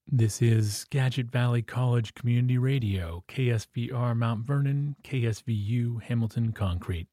This is Skagit Valley College Community Radio, KSVR Mount Vernon, KSVU Hamilton Concrete.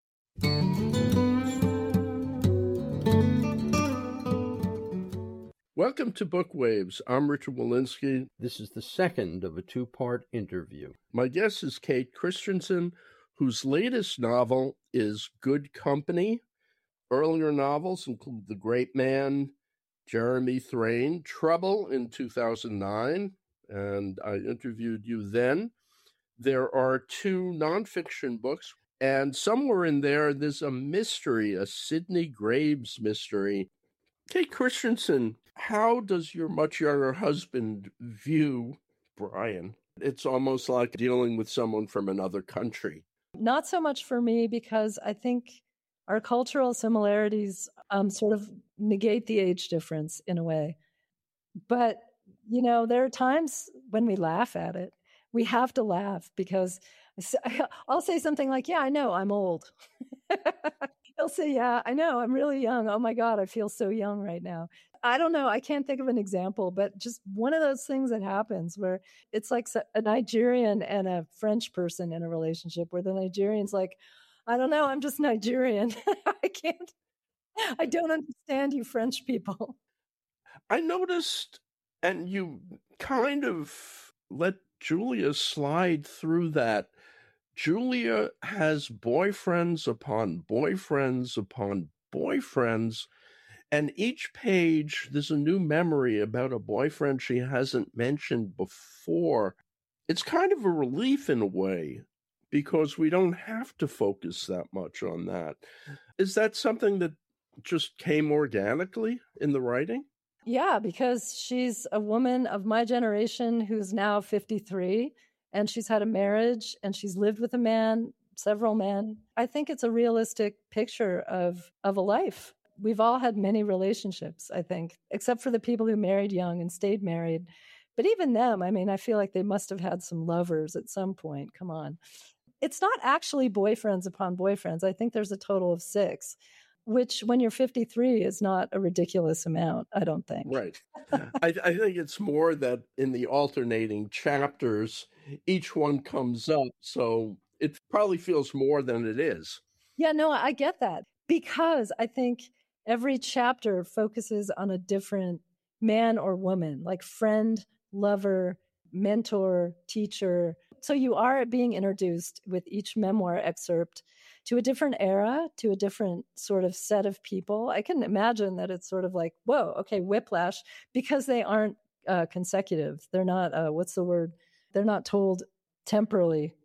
Welcome to Bookwaves. I'm Richard Walensky. This is the second of a two-part interview. My guest is Kate Christensen, whose latest novel is Good Company. Earlier novels include The Great Man, Jeremy Thrain, Trouble in 2009, and I interviewed you then. There are two nonfiction books, and somewhere in there's a mystery, a Sidney Graves mystery. Kate Christensen, how does your much younger husband view Brian? It's almost like dealing with someone from another country. Not so much for me, because I think our cultural similarities sort of negate the age difference in a way. But, there are times when we laugh at it. We have to laugh because I'll say something like, yeah, I know, I'm old. He'll say, yeah, I know, I'm really young. Oh my God, I feel so young right now. I don't know. I can't think of an example, but just one of those things that happens where it's like a Nigerian and a French person in a relationship where the Nigerian's like, I don't know, I'm just Nigerian. I don't understand you French people. I noticed, and you kind of let Julia slide through that. Julia has boyfriends upon boyfriends upon boyfriends, and each page there's a new memory about a boyfriend she hasn't mentioned before. It's kind of a relief in a way, because we don't have to focus that much on that. Is that something that just came organically in the writing? Yeah, because she's a woman of my generation who's now 53, and she's had a marriage, and she's lived with a man, several men. I think it's a realistic picture of a life. We've all had many relationships, I think, except for the people who married young and stayed married. But even them, I feel like they must have had some lovers at some point. Come on. It's not actually boyfriends upon boyfriends. I think there's a total of 6, which when you're 53 is not a ridiculous amount, I don't think. Right. I think it's more that in the alternating chapters, each one comes up, so it probably feels more than it is. Yeah, no, I get that, because I think every chapter focuses on a different man or woman, like friend, lover, mentor, teacher. So you are being introduced with each memoir excerpt to a different era, to a different sort of set of people. I can imagine that it's sort of like, whoa, okay, whiplash, because they aren't consecutive. They're not, what's the word? They're not told temporally,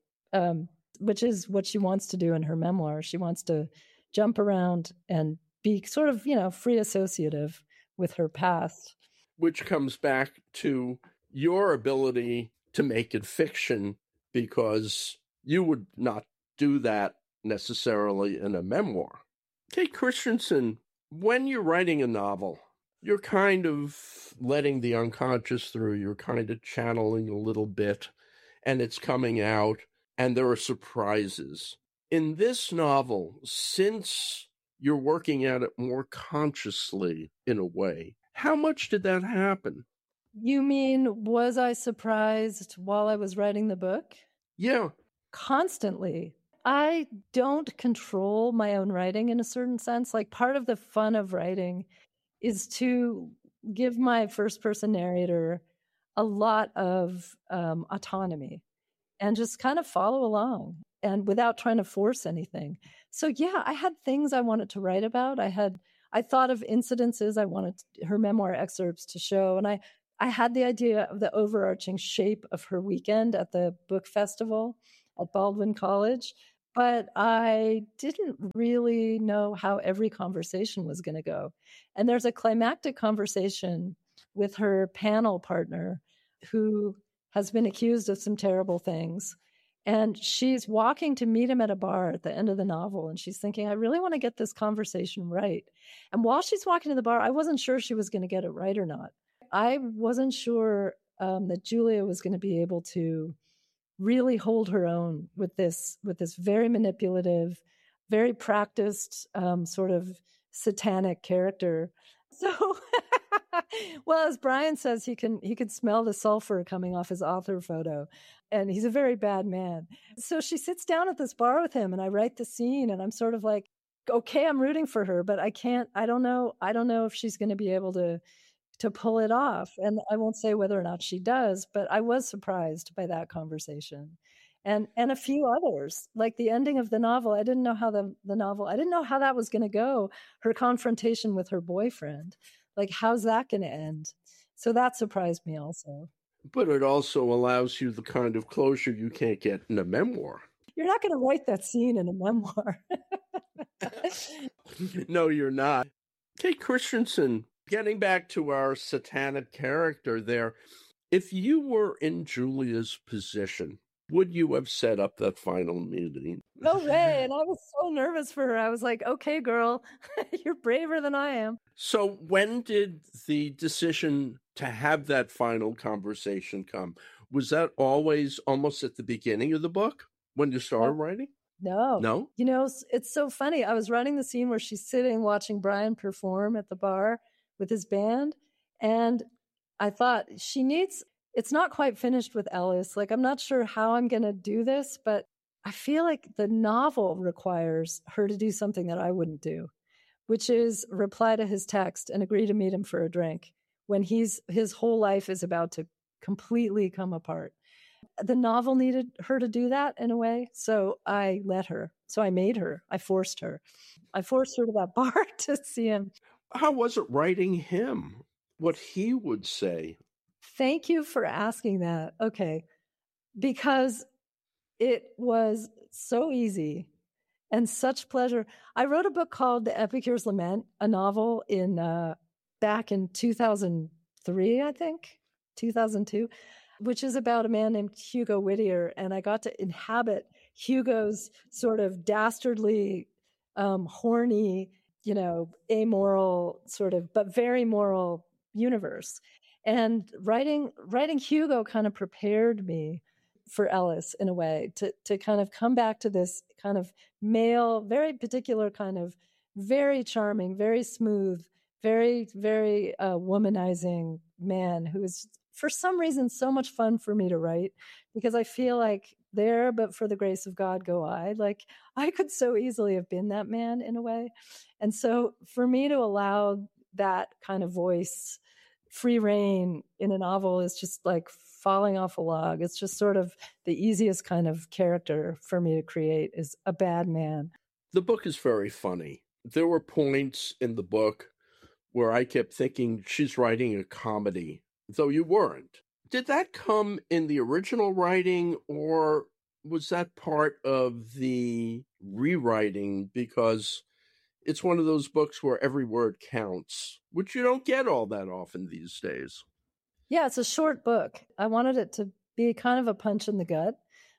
which is what she wants to do in her memoir. She wants to jump around and be sort of, free associative with her past. Which comes back to your ability to make it fiction, because you would not do that necessarily in a memoir. Kate Christensen, when you're writing a novel, you're kind of letting the unconscious through, you're kind of channeling a little bit, and it's coming out, and there are surprises. In this novel, since you're working at it more consciously in a way, how much did that happen? You mean, was I surprised while I was writing the book? Yeah. Constantly. I don't control my own writing in a certain sense. Like, part of the fun of writing is to give my first person narrator a lot of autonomy and just kind of follow along and without trying to force anything. So yeah, I had things I wanted to write about. I thought of incidences I wanted her memoir excerpts to show. And I had the idea of the overarching shape of her weekend at the book festival at Baldwin College, but I didn't really know how every conversation was going to go. And there's a climactic conversation with her panel partner who has been accused of some terrible things. And she's walking to meet him at a bar at the end of the novel. And she's thinking, I really want to get this conversation right. And while she's walking to the bar, I wasn't sure she was going to get it right or not. I wasn't sure that Julia was going to be able to really hold her own with this very manipulative, very practiced sort of satanic character. So Well, as Brian says, he can smell the sulfur coming off his author photo, and he's a very bad man. So she sits down at this bar with him, and I write the scene, and I'm sort of like, okay, I'm rooting for her, but I can't. I don't know if she's going to be able to pull it off, and I won't say whether or not she does, but I was surprised by that conversation. And a few others, like the ending of the novel. I didn't know how the novel, I didn't know how that was going to go. Her confrontation with her boyfriend, like, how's that going to end? So that surprised me also. But it also allows you the kind of closure you can't get in a memoir. You're not going to write that scene in a memoir. No, you're not. Kate Christensen, getting back to our satanic character there, if you were in Julia's position, would you have set up that final meeting? No way. And I was so nervous for her. I was like, okay, girl, you're braver than I am. So when did the decision to have that final conversation come? Was that always almost at the beginning of the book when you started writing? No. No? You know, it's so funny. I was writing the scene where she's sitting watching Brian perform at the bar with his band. And I thought it's not quite finished with Ellis. Like, I'm not sure how I'm going to do this, but I feel like the novel requires her to do something that I wouldn't do, which is reply to his text and agree to meet him for a drink when his whole life is about to completely come apart. The novel needed her to do that in a way, so I let her. So I made her. I forced her. I forced her to that bar to see him. How was it writing him? What he would say? Thank you for asking that. Okay. Because it was so easy and such pleasure. I wrote a book called The Epicure's Lament, a novel back in 2003, I think, 2002, which is about a man named Hugo Whittier. And I got to inhabit Hugo's sort of dastardly, horny, amoral sort of, but very moral universe. And writing Hugo kind of prepared me for Ellis in a way to kind of come back to this kind of male, very particular kind of very charming, very smooth, very, very womanizing man who is for some reason so much fun for me to write, because I feel like there, but for the grace of God go I. Like, I could so easily have been that man in a way. And so for me to allow that kind of voice free reign in a novel is just like falling off a log. It's just sort of the easiest kind of character for me to create is a bad man. The book is very funny. There were points in the book where I kept thinking she's writing a comedy, though you weren't. Did that come in the original writing, or was that part of the rewriting? Because it's one of those books where every word counts, which you don't get all that often these days. Yeah, it's a short book. I wanted it to be kind of a punch in the gut,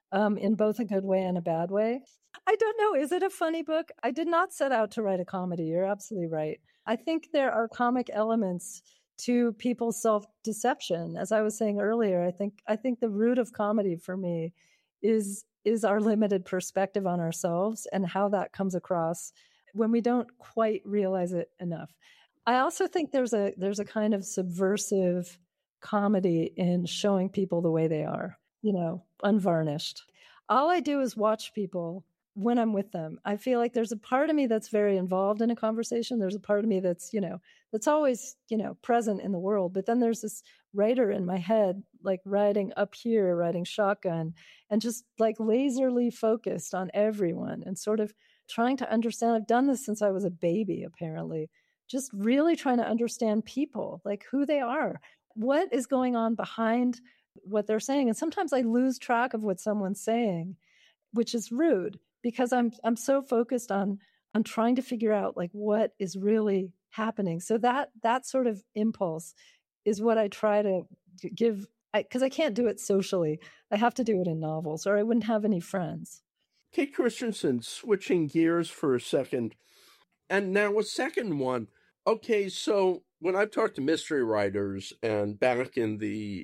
in both a good way and a bad way. I don't know. Is it a funny book? I did not set out to write a comedy. You're absolutely right. I think there are comic elements to people's self-deception. As I was saying earlier, I think the root of comedy for me is our limited perspective on ourselves and how that comes across when we don't quite realize it enough. I also think there's a kind of subversive comedy in showing people the way they are, unvarnished. All I do is watch people when I'm with them. I feel like there's a part of me that's very involved in a conversation. There's a part of me that's, that's always, present in the world. But then there's this writer in my head, like riding up here, riding shotgun, and just like laserly focused on everyone and sort of trying to understand. I've done this since I was a baby, apparently, just really trying to understand people, like who they are, what is going on behind what they're saying. And sometimes I lose track of what someone's saying, which is rude, because I'm so focused on trying to figure out like what is really happening. So that sort of impulse is what I try to give, because I can't do it socially. I have to do it in novels, or I wouldn't have any friends. Kate Christensen, switching gears for a second, and now a second one. Okay, so when I've talked to mystery writers, and back in the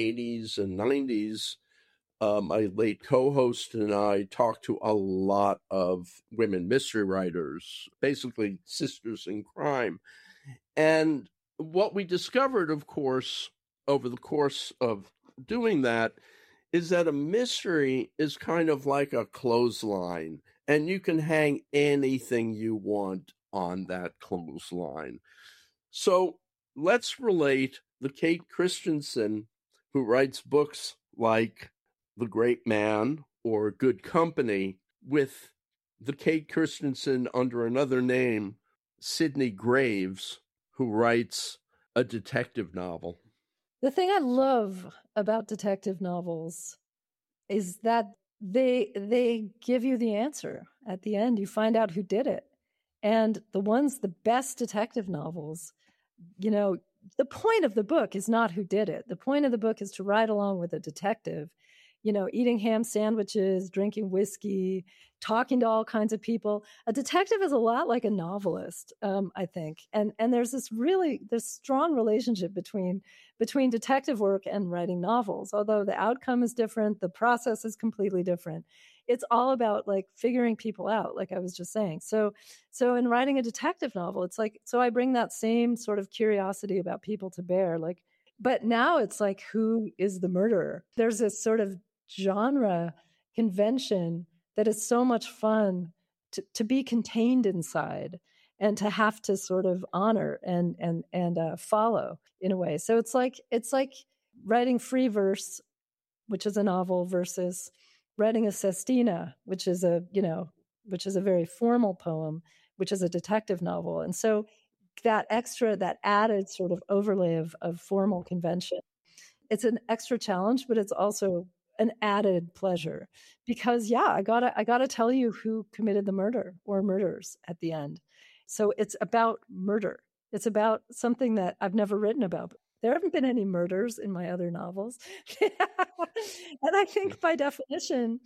80s and 90s, my late co-host and I talked to a lot of women mystery writers, basically sisters in crime. And what we discovered, of course, over the course of doing that is that a mystery is kind of like a clothesline, and you can hang anything you want on that clothesline. So let's relate the Kate Christensen who writes books like The Great Man or Good Company with the Kate Christensen under another name, Sidney Graves, who writes a detective novel. The thing I love about detective novels is that they give you the answer at the end. You find out who did it. And the best detective novels, you know, the point of the book is not who did it. The point of the book is to ride along with a detective, you know, eating ham sandwiches, drinking whiskey, talking to all kinds of people. A detective is a lot like a novelist, I think. And there's this strong relationship between detective work and writing novels. Although the outcome is different, the process is completely different. It's all about like figuring people out, like I was just saying. So in writing a detective novel, it's like, so I bring that same sort of curiosity about people to bear, like, but now it's like, who is the murderer? There's this sort of genre convention that is so much fun to be contained inside and to have to sort of honor and follow in a way. So it's like writing free verse, which is a novel, versus writing a sestina, which is a very formal poem, which is a detective novel. And so that added sort of overlay of formal convention, it's an extra challenge, but it's also an added pleasure because I gotta tell you who committed the murder or murders at the end. So it's about murder. It's about something that I've never written about. There haven't been any murders in my other novels. And I think by definition,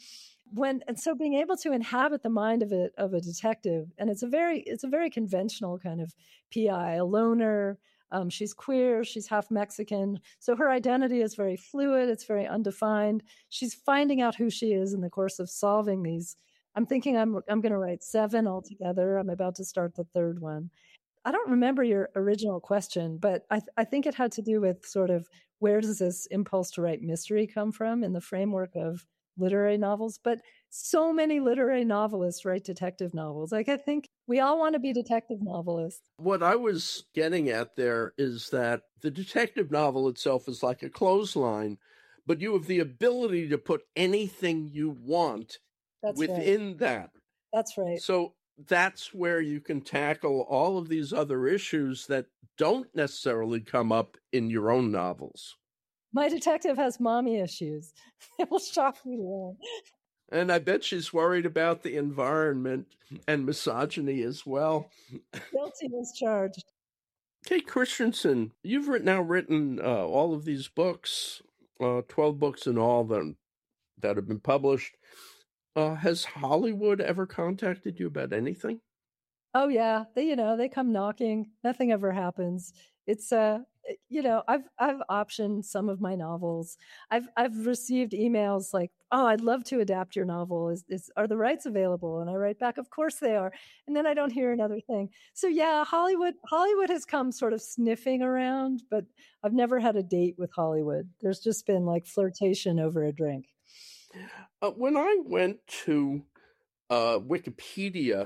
so being able to inhabit the mind of a detective, and it's a very conventional kind of PI, a loner. She's queer, she's half Mexican. So her identity is very fluid, it's very undefined. She's finding out who she is in the course of solving these. I'm thinking I'm going to write 7 altogether. I'm about to start the 3rd one. I don't remember your original question, but I think it had to do with sort of where does this impulse to write mystery come from in the framework of literary novels. But so many literary novelists write detective novels. Like, I think we all want to be detective novelists. What I was getting at there is that the detective novel itself is like a clothesline, but you have the ability to put anything you want within that. That's right. So that's where you can tackle all of these other issues that don't necessarily come up in your own novels. My detective has mommy issues. It will shock me to learn. And I bet she's worried about the environment and misogyny as well. Guilty as charged. Kate Christensen, you've now written all of these books, 12 books in all that have been published. Has Hollywood ever contacted you about anything? Oh yeah, they come knocking. Nothing ever happens. It's I've optioned some of my novels. I've received emails like, "Oh, I'd love to adapt your novel. Are the rights available?" And I write back, "Of course they are." And then I don't hear another thing. So yeah, Hollywood has come sort of sniffing around, but I've never had a date with Hollywood. There's just been like flirtation over a drink. When I went to Wikipedia,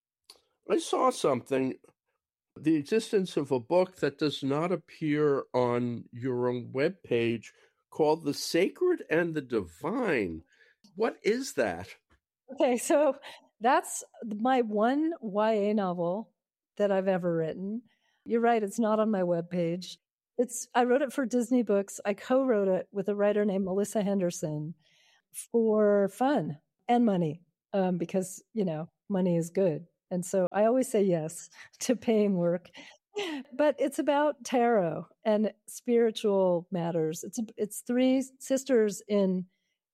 I saw something, the existence of a book that does not appear on your own webpage called The Sacred and the Divine. What is that? Okay, so that's my one YA novel that I've ever written. You're right, it's not on my webpage. I wrote it for Disney Books. I co-wrote it with a writer named Melissa Henderson for fun and money, because, money is good. And so I always say yes to paying work. But it's about tarot and spiritual matters. It's 3 sisters in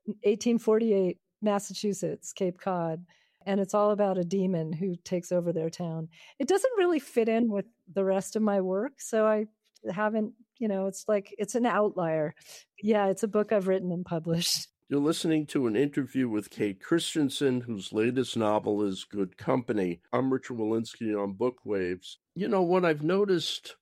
1848 Massachusetts, Cape Cod, and it's all about a demon who takes over their town. It doesn't really fit in with the rest of my work, so I haven't, it's an outlier. Yeah, it's a book I've written and published. You're listening to an interview with Kate Christensen, whose latest novel is Good Company. I'm Richard Wolinsky on Book Waves. What I've noticed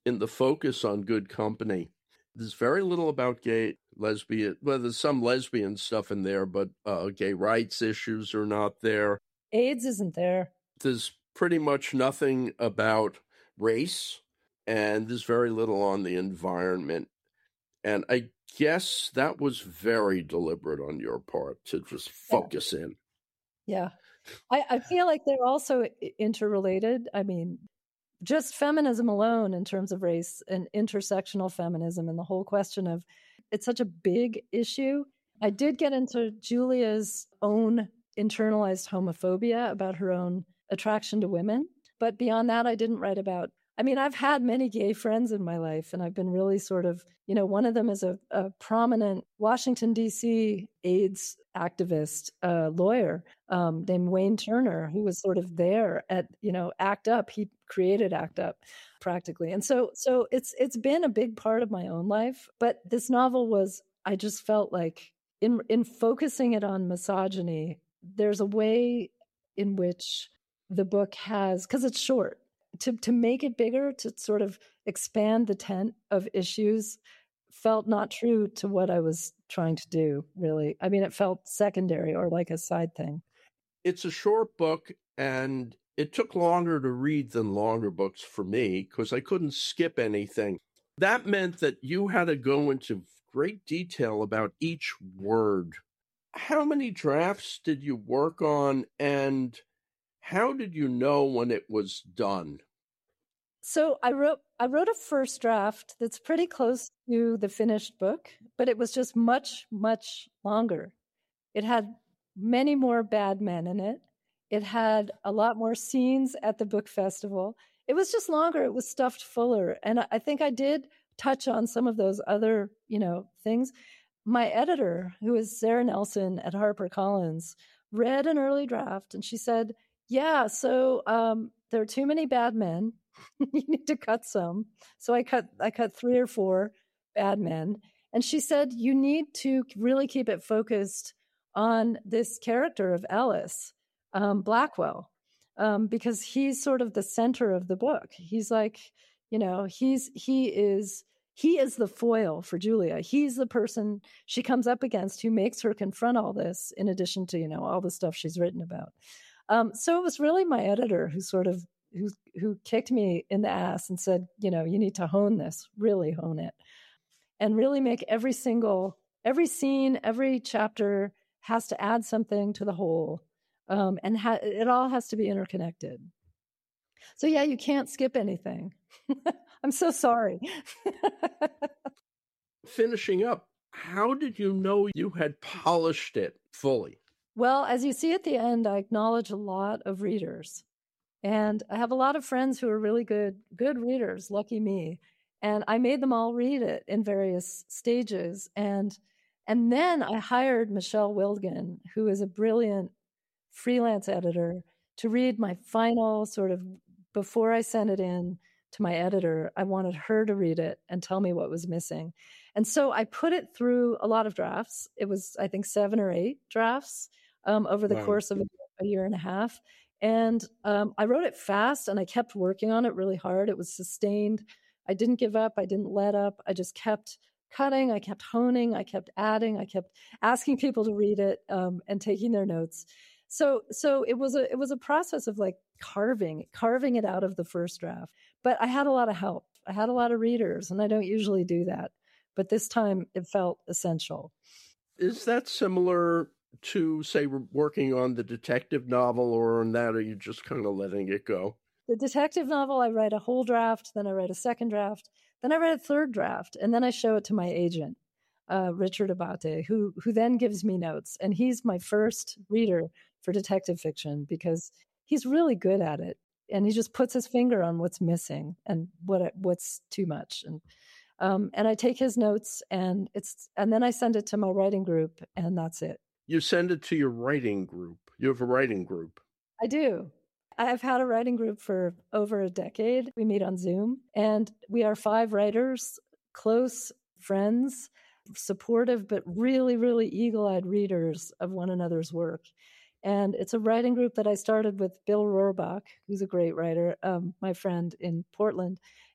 in the focus on Good Company. There's very little about gay, lesbian, well, there's some lesbian stuff in there, but gay rights issues are not there. AIDS isn't there. There's pretty much nothing about race, and there's very little on the environment. And I guess that was very deliberate on your part to just focus in. Yeah. I feel like they're also interrelated. I mean, just feminism alone in terms of race and intersectional feminism and the whole question of it's such a big issue. I did get into Julia's own internalized homophobia about her own attraction to women. But beyond that, I didn't write about. I mean, I've had many gay friends in my life, and I've been really sort of, one of them is a prominent Washington, D.C. AIDS activist lawyer named Wayne Turner, who was sort of there at, ACT UP. He created ACT UP practically. And so it's been a big part of my own life. But this novel was, I just felt like in focusing it on misogyny, there's a way in which the book has, because it's short, to make it bigger, to sort of expand the tent of issues felt not true to what I was trying to do, really. I mean, it felt secondary or like a side thing. It's a short book, and it took longer to read than longer books for me because I couldn't skip anything. That meant that you had to go into great detail about each word. How many drafts did you work on, and how did you know when it was done? So I wrote a first draft that's pretty close to the finished book, but it was just much, much longer. It had many more bad men in it. It had a lot more scenes at the book festival. It was just longer. It was stuffed fuller. And I think I did touch on some of those other, things. My editor, who is Sarah Nelson at HarperCollins, read an early draft and she said, yeah, so there are too many bad men. You need to cut some. So I cut 3 or 4 bad men. And she said, you need to really keep it focused on this character of Ellis, Blackwell, because he's sort of the center of the book. He's like, he is the foil for Julia. He's the person she comes up against who makes her confront all this, in addition to, all the stuff she's written about. So it was really my editor who kicked me in the ass and said, you need to hone this, really hone it, and really make every scene, every chapter has to add something to the whole. And it all has to be interconnected. So yeah, you can't skip anything. I'm so sorry. Finishing up, how did you know you had polished it fully? Well, as you see at the end, I acknowledge a lot of readers. And I have a lot of friends who are really good readers, lucky me. And I made them all read it in various stages. And then I hired Michelle Wilgen, who is a brilliant freelance editor, to read my final sort of, before I sent it in to my editor, I wanted her to read it and tell me what was missing. And so I put it through a lot of drafts. It was, I think, 7 or 8 drafts over the course of a year and a half. And I wrote it fast and I kept working on it really hard. It was sustained. I didn't give up. I didn't let up. I just kept cutting. I kept honing. I kept adding. I kept asking people to read it and taking their notes. So it was a process of like carving it out of the first draft. But I had a lot of help. I had a lot of readers, and I don't usually do that. But this time it felt essential. Is that similar to, say, working on the detective novel, or in that, are you just kind of letting it go? The detective novel, I write a whole draft, then I write a second draft, then I write a third draft, and then I show it to my agent, Richard Abate, who then gives me notes. And he's my first reader for detective fiction because he's really good at it. And he just puts his finger on what's missing and what's too much. And I take his notes and then I send it to my writing group, and that's it. You send it to your writing group. You have a writing group. I do. I've had a writing group for over a decade. We meet on Zoom, and we are 5 writers, close friends, supportive, but really, really eagle-eyed readers of one another's work. And it's a writing group that I started with Bill Rohrbach, who's a great writer, my friend in Portland.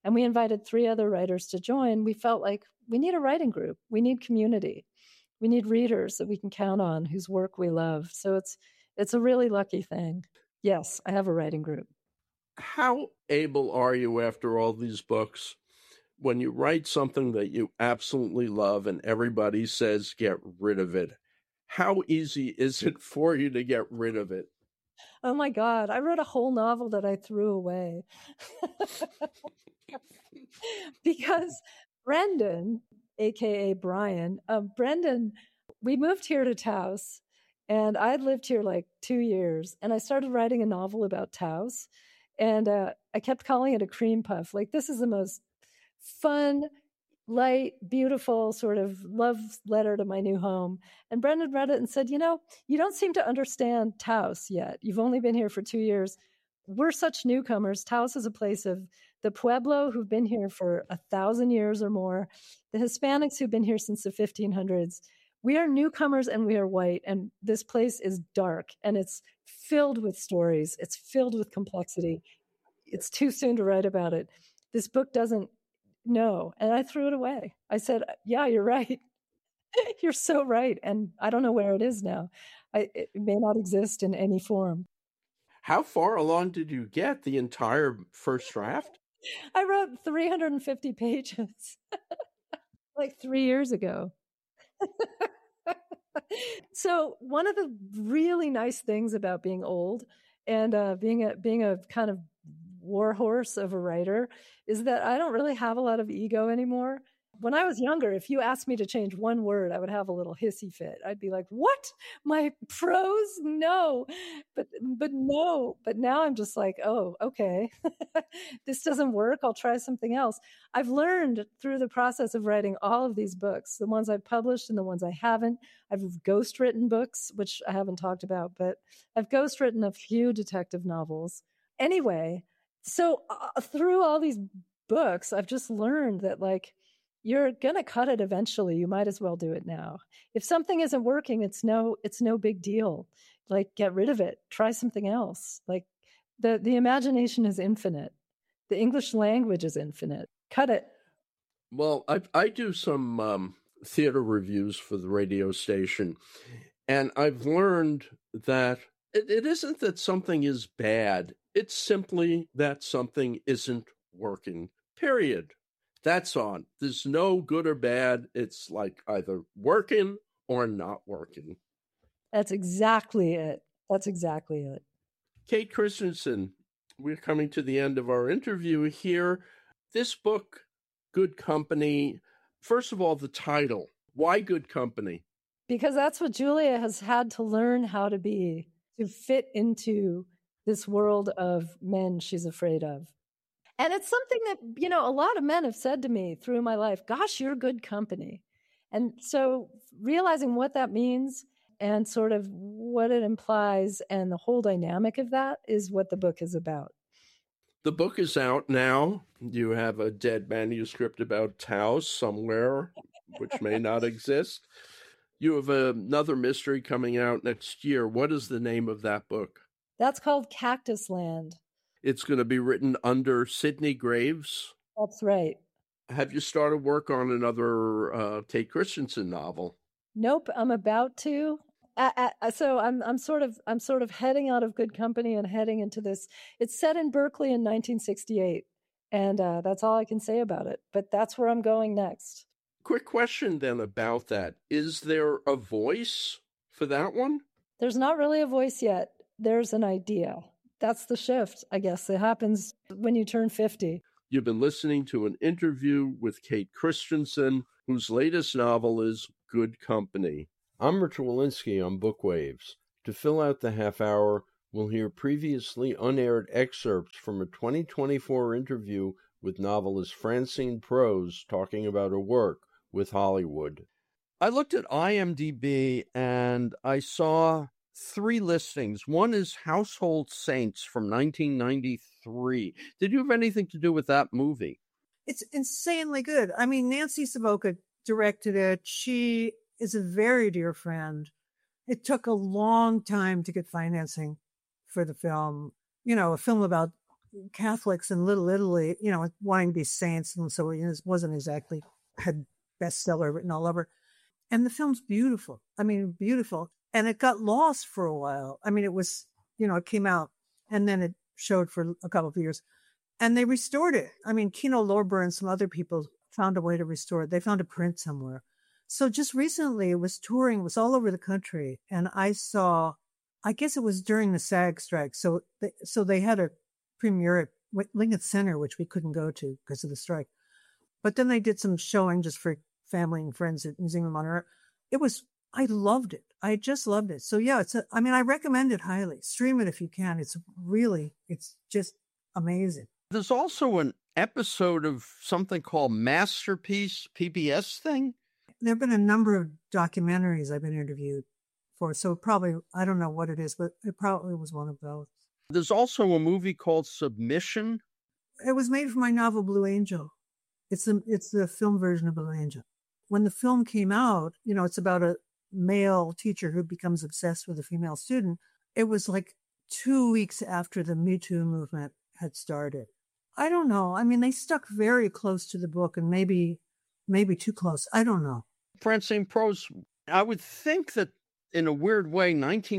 and we invited 3 other writers to join. We felt like we need a writing group. We need community. We need readers that we can count on whose work we love. So it's a really lucky thing. Yes, I have a writing group. How able are you after all these books when you write something that you absolutely love and everybody says get rid of it? How easy is it for you to get rid of it? Oh my God, I wrote a whole novel that I threw away. Because Brendan, aka Brian, Brendan, we moved here to Taos, and I'd lived here like 2 years, and I started writing a novel about Taos, and I kept calling it a cream puff. Like, this is the most fun, light, beautiful sort of love letter to my new home. And Brendan read it and said, you don't seem to understand Taos yet. You've only been here for 2 years. We're such newcomers. Taos is a place of the Pueblo, who've been here for 1,000 years or more, the Hispanics who've been here since the 1500s. We are newcomers and we are white, and this place is dark, and it's filled with stories. It's filled with complexity. It's too soon to write about it. This book doesn't know. And I threw it away. I said, yeah, you're right. You're so right. And I don't know where it is now. It may not exist in any form. How far along did you get? The entire first draft? I wrote 350 pages like 3 years ago. So one of the really nice things about being old and being a kind of warhorse of a writer is that I don't really have a lot of ego anymore. When I was younger, if you asked me to change one word, I would have a little hissy fit. I'd be like, what? My prose? No. But no. But now I'm just like, oh, okay. This doesn't work. I'll try something else. I've learned through the process of writing all of these books, the ones I've published and the ones I haven't. I've ghostwritten books, which I haven't talked about, but I've ghostwritten a few detective novels. Anyway, so through all these books, I've just learned that, like, you're going to cut it eventually. You might as well do it now. If something isn't working, it's no big deal. Like, get rid of it. Try something else. Like, the imagination is infinite. The English language is infinite. Cut it. Well, I do some theater reviews for the radio station, and I've learned that it isn't that something is bad. It's simply that something isn't working, period. That's on. There's no good or bad. It's like either working or not working. That's exactly it. That's exactly it. Kate Christensen, we're coming to the end of our interview here. This book, Good Company, first of all, the title. Why Good Company? Because that's what Julia has had to learn how to be, to fit into this world of men she's afraid of. And it's something that, a lot of men have said to me through my life, gosh, you're good company. And so realizing what that means and sort of what it implies and the whole dynamic of that is what the book is about. The book is out now. You have a dead manuscript about Taos somewhere, which may not exist. You have another mystery coming out next year. What is the name of that book? That's called Cactus Land. It's going to be written under Sidney Graves. That's right. Have you started work on another Kate Christensen novel? Nope, I'm about to. So I'm sort of heading out of Good Company and heading into this. It's set in Berkeley in 1968, and that's all I can say about it. But that's where I'm going next. Quick question then about that. Is there a voice for that one? There's not really a voice yet. There's an idea. That's the shift, I guess. It happens when you turn 50. You've been listening to an interview with Kate Christensen, whose latest novel is Good Company. I'm Richard Wolinsky on Bookwaves. To fill out the half hour, we'll hear previously unaired excerpts from a 2024 interview with novelist Francine Prose talking about her work with Hollywood. I looked at IMDb and I saw 3 listings. One is Household Saints from 1993. Did you have anything to do with that movie? It's insanely good. I mean, Nancy Savoca directed it. She is a very dear friend. It took a long time to get financing for the film. A film about Catholics in Little Italy, wanting to be saints. And so it wasn't exactly had bestseller written all over. And the film's beautiful. I mean, beautiful. And it got lost for a while. I mean, it was, it came out and then it showed for a couple of years and they restored it. I mean, Kino Lorber and some other people found a way to restore it. They found a print somewhere. So just recently it was touring, it was all over the country. And I guess it was during the SAG strike. So they had a premiere at Lincoln Center, which we couldn't go to because of the strike. But then they did some showing just for family and friends at Museum of Modern Art. I loved it. I just loved it. So yeah, I recommend it highly. Stream it if you can. It's just amazing. There's also an episode of something called Masterpiece, PBS thing. There have been a number of documentaries I've been interviewed for. So probably, I don't know what it is, but it probably was one of those. There's also a movie called Submission. It was made for my novel Blue Angel. It's the film version of Blue Angel. When the film came out, it's about a male teacher who becomes obsessed with a female student. It was like 2 weeks after the Me Too movement had started. I don't know. I mean, they stuck very close to the book and maybe too close. I don't know. Francine Prose, I would think that in a weird way,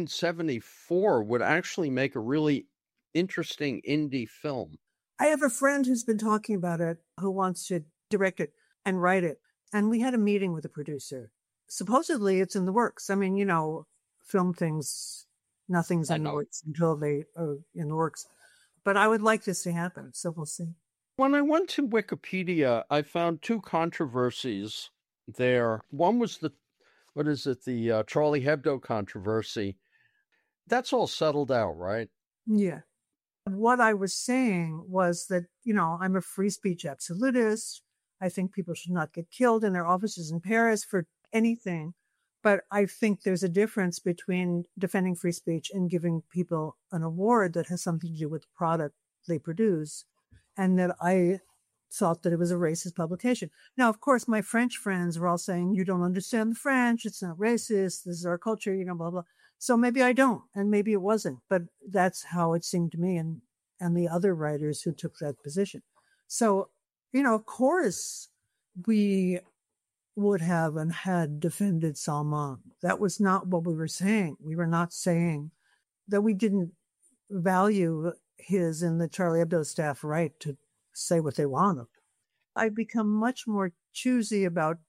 1974 would actually make a really interesting indie film. I have a friend who's been talking about it, who wants to direct it and write it. And we had a meeting with the producer. Supposedly it's in the works. I mean, film things, nothing's in the works until they are in the works. But I would like this to happen, so we'll see. When I went to Wikipedia, I found two controversies there. One was the Charlie Hebdo controversy. That's all settled out, right? Yeah. What I was saying was that, I'm a free speech absolutist. I think people should not get killed in their offices in Paris for anything. But I think there's a difference between defending free speech and giving people an award that has something to do with the product they produce. And that I thought that it was a racist publication. Now, of course, my French friends were all saying, you don't understand the French. It's not racist. This is our culture, blah, blah. So maybe I don't, and maybe it wasn't. But that's how it seemed to me and the other writers who took that position. So, of course, we would have and had defended Salman. That was not what we were saying. We were not saying that we didn't value his and the Charlie Hebdo staff right to say what they wanted. I've become much more choosy about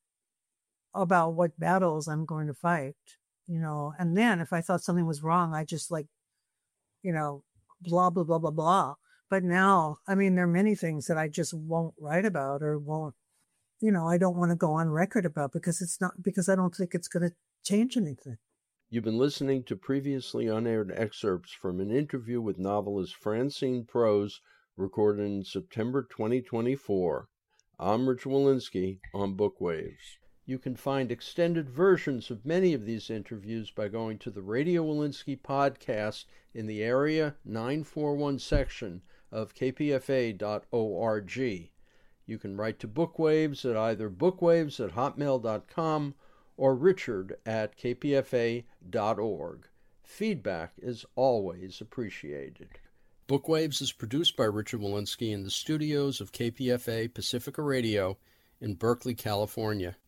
what battles I'm going to fight, and then if I thought something was wrong, I just blah, blah, blah, blah, blah. But now, I mean, there are many things that I just won't write about or won't, I don't want to go on record about because I don't think it's going to change anything. You've been listening to previously unaired excerpts from an interview with novelist Francine Prose recorded in September 2024. I'm Richard Wolinsky on Bookwaves. You can find extended versions of many of these interviews by going to the Radio Wolinsky podcast in the Area 941 section of kpfa.org. You can write to Bookwaves at either bookwaves@hotmail.com or richard@kpfa.org. Feedback is always appreciated. Bookwaves is produced by Richard Wolinsky in the studios of KPFA Pacifica Radio in Berkeley, California.